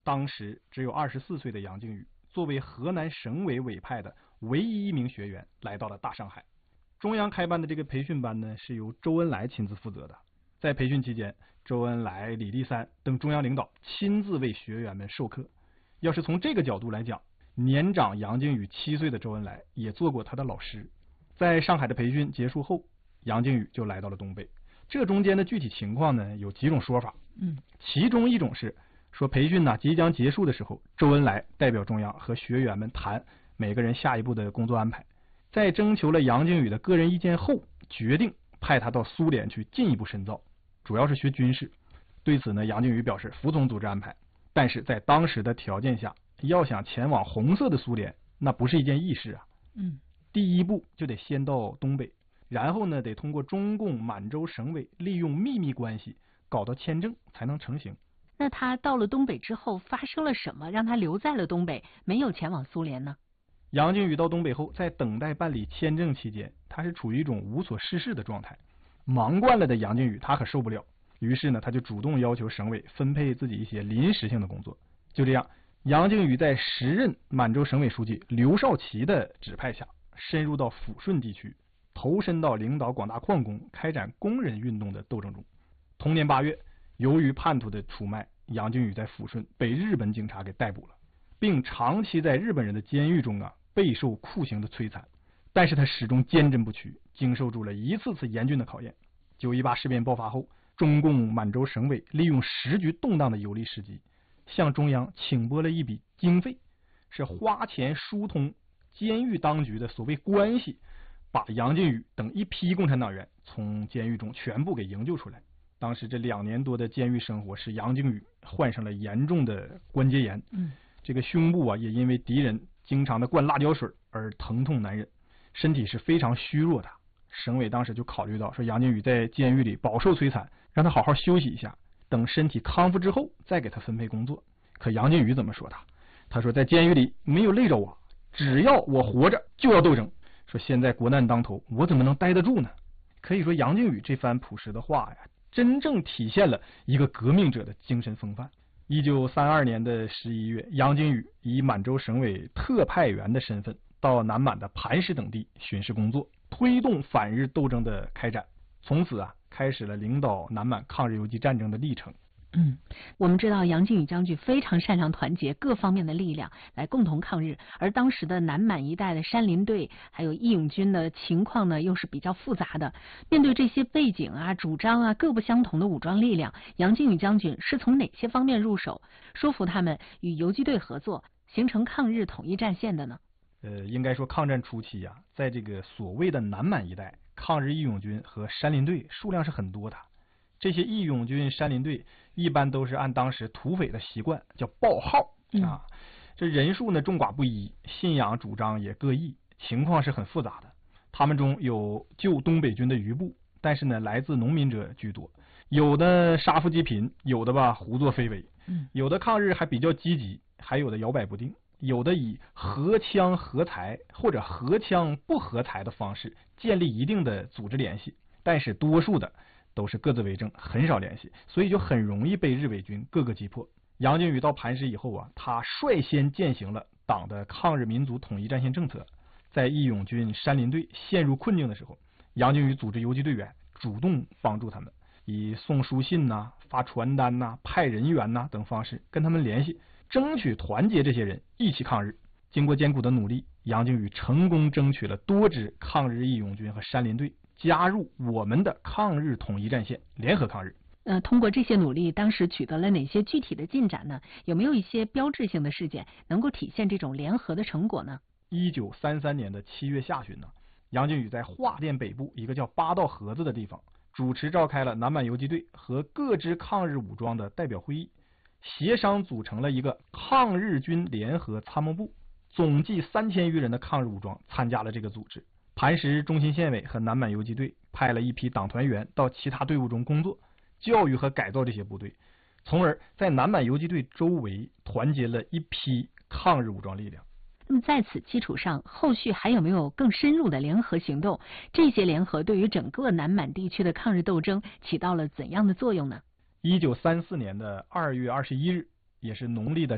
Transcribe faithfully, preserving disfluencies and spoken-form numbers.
当时只有二十四岁的杨靖宇，作为河南省委委派的唯一一名学员，来到了大上海。中央开办的这个培训班呢，是由周恩来亲自负责的。在培训期间，周恩来、李立三等中央领导亲自为学员们授课。要是从这个角度来讲，年长杨靖宇七岁的周恩来也做过他的老师。在上海的培训结束后，杨靖宇就来到了东北。这中间的具体情况呢，有几种说法。 嗯， 其中一种是说培训呢即将结束的时候，周恩来代表中央和学员们谈每个人下一步的工作安排，在征求了杨靖宇的个人意见后，决定派他到苏联去进一步深造，主要是学军事。对此呢，杨靖宇表示服从组织安排，但是在当时的条件下，要想前往红色的苏联，那不是一件易事啊。 嗯， 第一步就得先到东北，然后呢，得通过中共满洲省委利用秘密关系搞到签证才能成行。 那他到了东北之后发生了什么，让他留在了东北，没有前往苏联呢？ 杨靖宇到东北后，在等待办理签证期间，他是处于一种无所事事的状态。忙惯了的杨靖宇他可受不了，于是呢，他就主动要求省委分配自己一些临时性的工作。就这样，杨靖宇在时任满洲省委书记刘少奇的指派下，深入到抚顺地区，投身到领导广大矿工开展工人运动的斗争中。同年八月，由于叛徒的出卖，杨靖宇在抚顺被日本警察给逮捕了，并长期在日本人的监狱中啊备受酷刑的摧残。但是他始终坚贞不屈，经受住了一次次严峻的考验。九一八事变爆发后，中共满洲省委利用时局动荡的有利时机，向中央请拨了一笔经费，是花钱疏通监狱当局的所谓关系，把杨靖宇等一批共产党员从监狱中全部给营救出来。当时这两年多的监狱生活使杨靖宇患上了严重的关节炎， 嗯， 这个胸部啊也因为敌人经常的灌辣椒水而疼痛难忍，身体是非常虚弱的。省委当时就考虑到说，杨靖宇在监狱里饱受摧残，让他好好休息一下，等身体康复之后再给他分配工作。可杨靖宇怎么说他？他说在监狱里没有累着我，只要我活着就要斗争。说现在国难当头，我怎么能待得住呢？可以说杨靖宇这番朴实的话呀，真正体现了一个革命者的精神风范。一九三二年的十一月，杨靖宇以满洲省委特派员的身份到南满的磐石等地巡视工作，推动反日斗争的开展，从此啊开始了领导南满抗日游击战争的历程。 嗯，我们知道杨靖宇将军非常擅长团结各方面的力量来共同抗日，而当时的南满一带的山林队还有义勇军的情况呢又是比较复杂的。面对这些背景啊、主张啊各不相同的武装力量，杨靖宇将军是从哪些方面入手，说服他们与游击队合作，形成抗日统一战线的呢？ 呃，应该说抗战初期啊，在这个所谓的南满一带，抗日义勇军和山林队数量是很多的。这些义勇军、山林队一般都是按当时土匪的习惯叫报号啊，这人数呢众寡不一，信仰主张也各异，情况是很复杂的。他们中有旧东北军的余部，但是呢来自农民者居多，有的杀富济贫，有的吧胡作非为，有的抗日还比较积极，还有的摇摆不定，有的以合枪合财或者合枪不合财的方式建立一定的组织联系，但是多数的都是各自为政，很少联系，所以就很容易被日伪军各个击破。杨靖宇到磐石以后啊，他率先践行了党的抗日民族统一战线政策。在义勇军、山林队陷入困境的时候，杨靖宇组织游击队员主动帮助他们，以送书信呐、啊、发传单呐、啊、派人员呐、啊、等方式跟他们联系，争取团结这些人一起抗日。经过艰苦的努力，杨靖宇成功争取了多支抗日义勇军和山林队加入我们的抗日统一战线，联合抗日。 呃，通过这些努力，当时取得了哪些具体的进展呢？有没有一些标志性的事件能够体现这种联合的成果呢？ 一九三三年的七月下旬呢，杨靖宇在桦甸北部一个叫八道河子的地方，主持召开了南满游击队和各支抗日武装的代表会议，协商组成了一个抗日军联合参谋部，总计三千余人的抗日武装参加了这个组织。磐石中心县委和南满游击队派了一批党团员到其他队伍中工作，教育和改造这些部队，从而在南满游击队周围团结了一批抗日武装力量。 那么在此基础上，后续还有没有更深入的联合行动？这些联合对于整个南满地区的抗日斗争起到了怎样的作用呢？ 一九三四年的二月二十一日，也是农历的